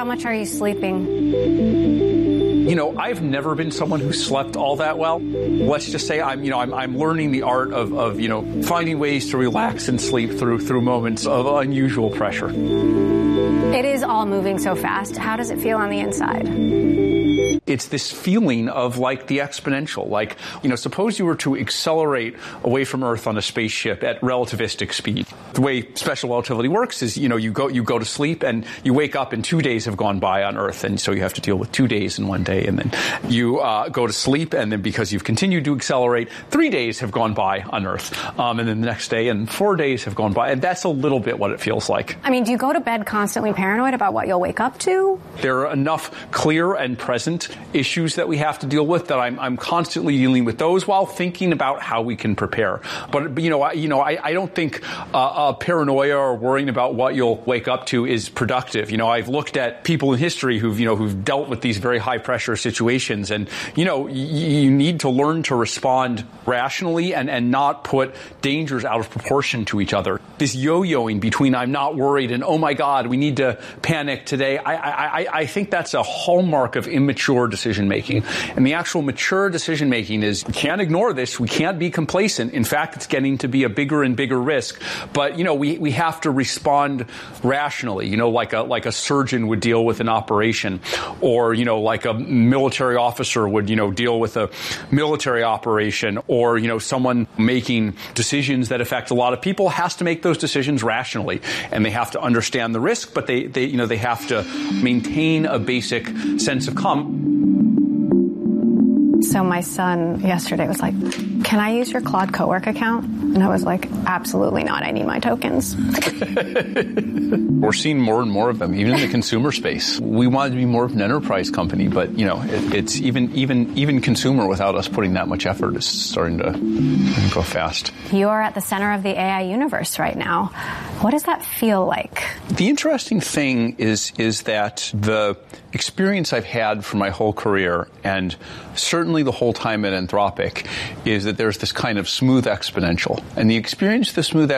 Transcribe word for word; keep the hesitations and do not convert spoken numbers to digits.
much are you sleeping? You know, I've never been someone who slept all that well. Let's just say I'm, you know, I'm, I'm learning the art of, of, you know, finding ways to relax and sleep through through moments of unusual pressure. It is all moving so fast. How does it feel on the inside? It's this feeling of like the exponential. Like, you know, suppose you were to accelerate away from Earth on a spaceship at relativistic speed. The way special relativity works is, you know, you go you go to sleep and you wake up and two days have gone by on Earth, and so you have to deal with two days in one day. And then you uh, go to sleep, and then because you've continued to accelerate, three days have gone by on Earth. Um, and then the next day and four days have gone by. And that's a little bit what it feels like. I mean, do you go to bed constantly paranoid about what you'll wake up to? There are enough clear and present issues that we have to deal with that I'm, I'm constantly dealing with those while thinking about how we can prepare. But, you know, I, you know, I, I don't think uh, uh, paranoia or worrying about what you'll wake up to is productive. You know, I've looked at people in history who've, you know, who've dealt with these very high pressure situations, and, you know, y- you need to learn to respond rationally and, and not put dangers out of proportion to each other. This yo-yoing between I'm not worried and, oh my God, we need to panic today, I, I, I think that's a hallmark of immature decision making. And the actual mature decision making is, we can't ignore this, we can't be complacent. In fact, it's getting to be a bigger and bigger risk. But, you know, we, we have to respond rationally, you know, like a, like a surgeon would deal with an operation, or, you know, like a military officer would, you know, deal with a military operation, or, you know, someone making decisions that affect a lot of people has to make those decisions rationally. And they have to understand the risk, but they, they you know, they have to maintain a basic sense of calm. So my son yesterday was like, can I use your Claude Cowork account? And I was like, absolutely not. I need my tokens. We're seeing more and more of them, even in the consumer space. We wanted to be more of an enterprise company, but, you know, it, it's even even even consumer without us putting that much effort is starting to go fast. You are at the center of the A I universe right now. What does that feel like? The interesting thing is is that the experience I've had for my whole career, and certainly the whole time at Anthropic, is that there's this kind of smooth exponential. And the experience of the smooth